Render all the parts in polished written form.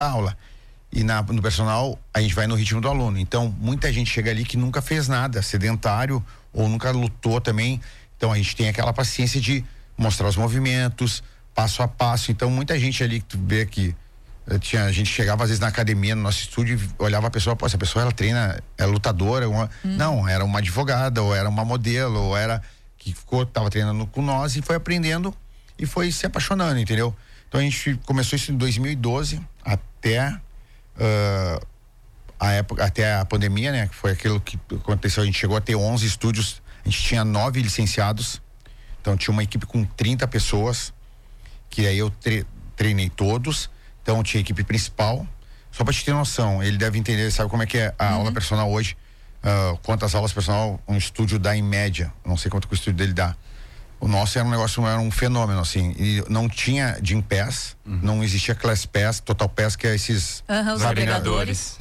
aula. E no personal, a gente vai no ritmo do aluno. Então, muita gente chega ali que nunca fez nada, sedentário, ou nunca lutou também. Então, a gente tem aquela paciência de mostrar os movimentos, passo a passo. Então, muita gente ali que tu vê que a gente chegava às vezes na academia, no nosso estúdio, e olhava a pessoa, pô, essa pessoa ela treina, é lutadora, não, era uma advogada, ou era uma modelo, ou era que tava treinando com nós e foi aprendendo e foi se apaixonando, entendeu? Então, a gente começou isso em 2012 até a época, até a pandemia, né? Que foi aquilo que aconteceu, a gente chegou a ter 11 estúdios, a gente tinha 9 licenciados, então tinha uma equipe com 30 pessoas, que aí eu treinei todos, então tinha a equipe principal, só pra te ter noção, ele deve entender, sabe como é que é a aula personal hoje, quantas aulas personal um estúdio dá em média, não sei quanto que o estúdio dele dá. O nosso era um negócio, era um fenômeno, assim, e não tinha Gym Pass, não existia Class Pass, Total Pass, que é esses os agregadores.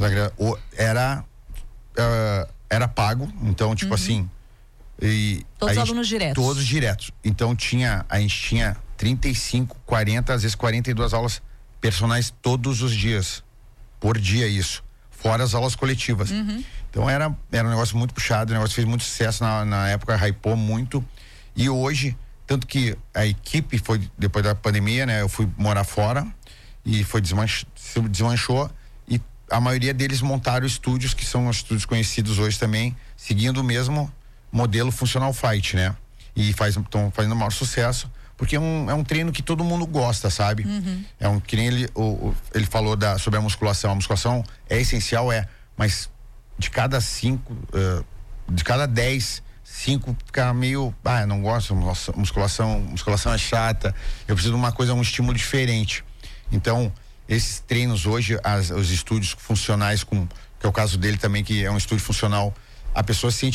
Era pago, então, tipo assim, e todos os alunos diretos. Todos diretos. Então a gente tinha 35, 40, às vezes 42 aulas personais todos os dias, por dia isso, fora as aulas coletivas. Então era um negócio muito puxado, o negócio fez muito sucesso na época, hypou muito. E hoje, tanto que a equipe foi, depois da pandemia, né? Eu fui morar fora e desmanchou e a maioria deles montaram estúdios, que são estúdios conhecidos hoje também, seguindo o mesmo modelo Functional Fight, né? E estão fazendo o maior sucesso, porque é um treino que todo mundo gosta, sabe? Que nem ele falou sobre a musculação é essencial, mas de cada 10, 5 fica meio, eu não gosto, musculação é chata, eu preciso de uma coisa, um estímulo diferente. Então, esses treinos hoje, os estúdios funcionais, que é o caso dele também, que é um estúdio funcional, a pessoa se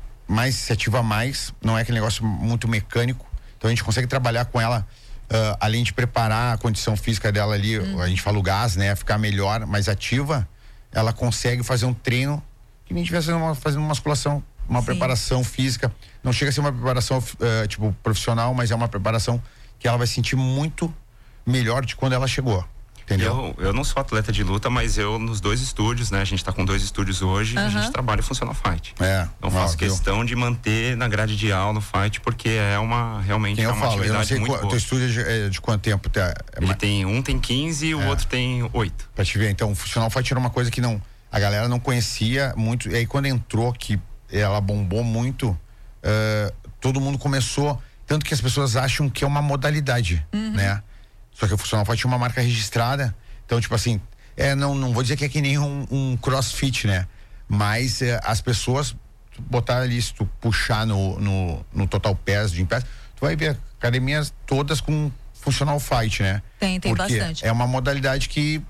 ativa mais, não é aquele negócio muito mecânico, então a gente consegue trabalhar com ela, além de preparar a condição física dela ali, a gente fala o gás, né, ficar melhor, mais ativa, ela consegue fazer um treino que nem estivesse fazendo uma musculação, uma preparação física, não chega a ser uma preparação tipo profissional, mas é uma preparação que ela vai sentir muito melhor de quando ela chegou, entendeu? Eu não sou atleta de luta, mas eu nos 2 estúdios, né? A gente tá com 2 estúdios hoje, a gente trabalha Functional Fight. Então faço questão de manter na grade de aula o Fight, porque realmente é uma atividade muito boa. Eu não sei, teu estúdio é de quanto tempo? Ele tem 15 e o outro tem 8. Pra te ver, então o Functional Fight era uma coisa que a galera não conhecia muito, e aí quando entrou que ela bombou muito, todo mundo começou, tanto que as pessoas acham que é uma modalidade, né? Só que o Functional Fight tinha uma marca registrada, então tipo assim, não vou dizer que é que nem um CrossFit, né? Mas as pessoas, tu botar ali, se tu puxar no Total Pass, Gym Pass, tu vai ver academias todas com Functional Fight, né? Tem porque bastante. É uma modalidade que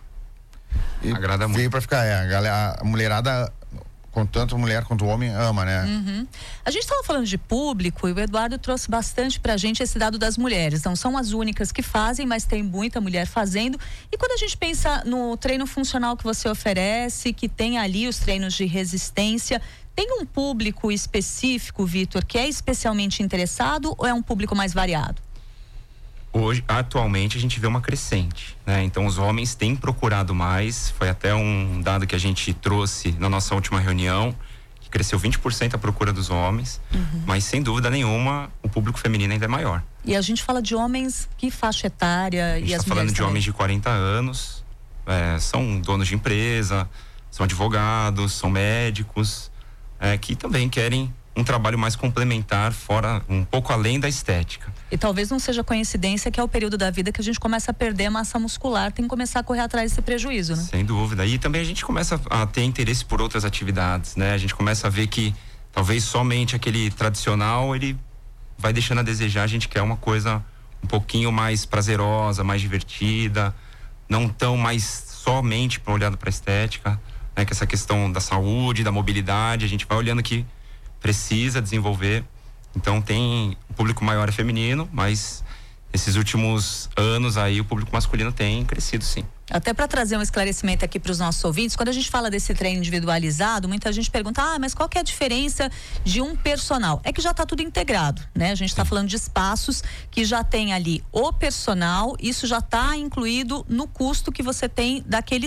agrada muito. Veio pra ficar, a mulherada, tanto a mulher quanto o homem, ama, né? A gente estava falando de público e o Eduardo trouxe bastante pra gente esse dado das mulheres. Não são as únicas que fazem, mas tem muita mulher fazendo. E quando a gente pensa no treino funcional que você oferece, que tem ali os treinos de resistência, tem um público específico, Vitor, que é especialmente interessado ou é um público mais variado? Hoje, atualmente, a gente vê uma crescente, né? Então, os homens têm procurado mais. Foi até um dado que a gente trouxe na nossa última reunião, que cresceu 20% a procura dos homens, mas sem dúvida nenhuma, o público feminino ainda é maior. E a gente fala de homens, que faixa etária? A gente está falando de homens de 40 anos, são donos de empresa, são advogados, são médicos, que também querem um trabalho mais complementar, fora, um pouco além da estética. E talvez não seja coincidência que é o período da vida que a gente começa a perder a massa muscular, tem que começar a correr atrás desse prejuízo, né? Sem dúvida. E também a gente começa a ter interesse por outras atividades, né? A gente começa a ver que talvez somente aquele tradicional, ele vai deixando a desejar. A gente quer uma coisa um pouquinho mais prazerosa, mais divertida, não tão mais somente olhando para a estética, né? Que essa questão da saúde, da mobilidade, a gente vai olhando que precisa desenvolver. Então o público maior é feminino, mas esses últimos anos aí o público masculino tem crescido, sim. Até para trazer um esclarecimento aqui para os nossos ouvintes, quando a gente fala desse treino individualizado, muita gente pergunta, mas qual que é a diferença de um personal? É que já está tudo integrado, né? A gente está falando de espaços que já tem ali o personal, isso já está incluído no custo que você tem daquele